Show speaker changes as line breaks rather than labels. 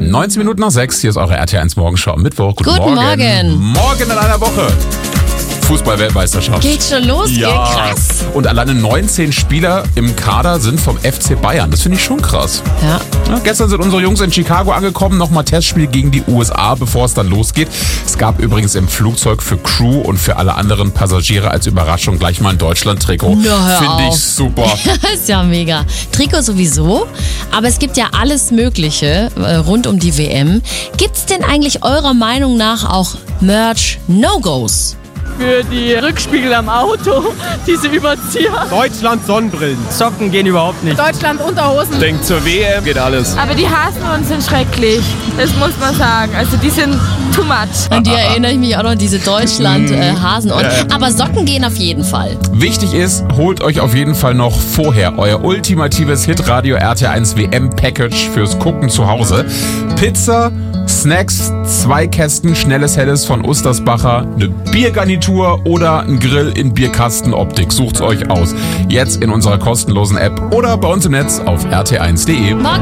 19 Minuten nach 6, hier ist eure RT1 Morgenschau am Mittwoch.
Guten Morgen.
Morgen in einer Woche. Fußball-Weltmeisterschaft.
Geht schon los,
Ja.
krass.
Und alleine 19 Spieler im Kader sind vom FC Bayern. Das finde ich schon krass.
Ja.
Ja, gestern sind unsere Jungs in Chicago angekommen. Nochmal Testspiel gegen die USA, bevor es dann losgeht. Es gab übrigens im Flugzeug für Crew und für alle anderen Passagiere als Überraschung gleich mal ein Deutschland-Trikot.
Na, hör
Finde ich
auf.
super.
Das ist ja mega. Trikot sowieso, aber es gibt ja alles Mögliche rund um die WM. Gibt's denn eigentlich eurer Meinung nach auch Merch-No-Gos?
Für die Rückspiegel am Auto, diese Überzieher.
Deutschland Sonnenbrillen.
Socken gehen überhaupt nicht.
Deutschland Unterhosen.
Denkt zur WM geht alles.
Aber die hassen uns sind schrecklich. Das muss man sagen. Also die sind too much.
An die erinnere ich mich auch noch, diese Deutschland-Hasen. Aber Socken gehen auf jeden Fall.
Wichtig ist, holt euch auf jeden Fall noch vorher euer ultimatives Hitradio RT1 WM-Package fürs Gucken zu Hause. Pizza, Snacks, 2 Kästen schnelles Helles von Ustersbacher, eine Biergarnitur oder ein Grill in Bierkastenoptik. Sucht's euch aus. Jetzt in unserer kostenlosen App oder bei uns im Netz auf rt1.de.